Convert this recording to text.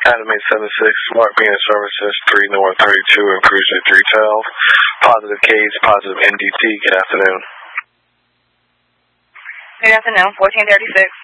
Animate 76, Smart Meter Services, 3 North 32 and Cruiser 312. Positive Cage, positive NDT. Good afternoon. Good afternoon, 1436.